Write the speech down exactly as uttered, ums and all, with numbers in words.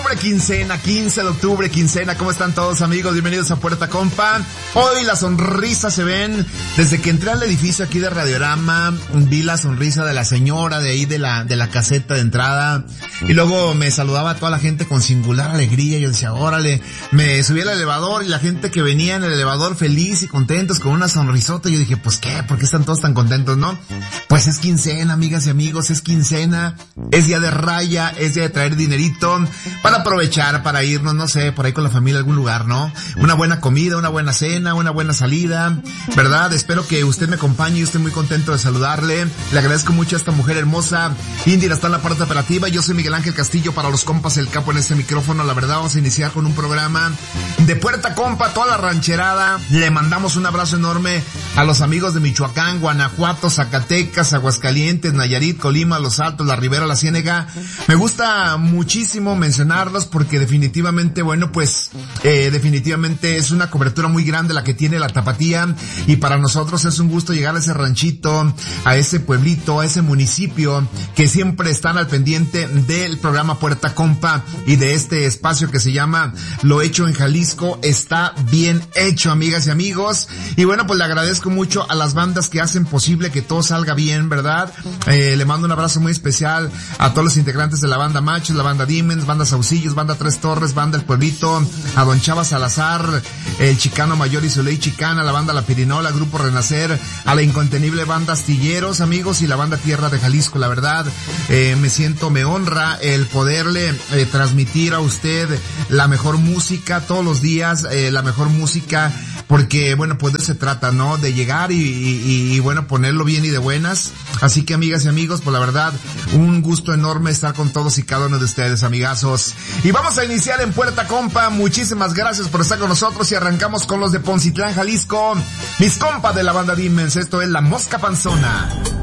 octubre, quincena, quince de octubre, quincena. ¿Cómo están todos, amigos? Bienvenidos a Puerta Compa. Hoy las sonrisas se ven. Desde que entré al edificio aquí de Radiorama, vi la sonrisa de la señora de ahí de la, de la caseta de entrada. Y luego me saludaba a toda la gente con singular alegría. Yo decía, órale, me subí al elevador y la gente que venía en el elevador feliz y contentos con una sonrisota. Yo dije, pues qué, ¿por qué están todos tan contentos, no? Pues es quincena, amigas y amigos, es quincena. Es día de raya, es día de traer dinerito para aprovechar, para irnos, no sé, por ahí con la familia a algún lugar, ¿no? Una buena comida, una buena cena, una buena salida, ¿verdad? Espero que usted me acompañe y estoy muy contento de saludarle. Le agradezco mucho a esta mujer hermosa. Indira está en la parte operativa. Yo soy Miguel Ángel Castillo, para los compas el capo en este micrófono. La verdad, vamos a iniciar con un programa de Puerta Compa, toda la rancherada. Le mandamos un abrazo enorme a los amigos de Michoacán, Guanajuato, Zacatecas, Aguascalientes, Nayarit, Colima, Los Altos, La Ribera, La Ciénega. Me gusta muchísimo mencionarlos porque definitivamente, bueno, pues, eh, definitivamente es una cobertura muy grande la que tiene la Tapatía, y para nosotros es un gusto llegar a ese ranchito, a ese pueblito, a ese municipio que siempre están al pendiente del programa Puerta Compa y de este espacio que se llama Lo Hecho en Jalisco Está Bien Hecho, amigas y amigos. Y bueno, pues le agradezco mucho a las bandas que hacen posible que todo salga bien, ¿verdad? Eh, le mando un abrazo muy especial a todos los integrantes de la banda Machos, la banda Dimens, banda Saucillos, banda Tres Torres, banda El Pueblito, a Don Chava Salazar, el Chicano Mayor y su ley chicana, la banda La Pirinola, Grupo Renacer, a la incontenible banda Astilleros, amigos, y la banda Tierra de Jalisco. La verdad, eh, me siento, me honra el poderle eh, transmitir a usted la mejor música todos los días, eh, la mejor música, porque, bueno, pues de eso se trata, ¿no? De llegar y, y, y, bueno, ponerlo bien y de buenas. Así que, amigas y amigos, pues la verdad, un gusto enorme estar con todos y cada uno de ustedes, amigazos. Y vamos a iniciar en Puerta Compa. Muchísimas gracias por estar con nosotros y arrancamos con los de Poncitlán, Jalisco. Mis compas de la banda Dimens, esto es La Mosca Panzona.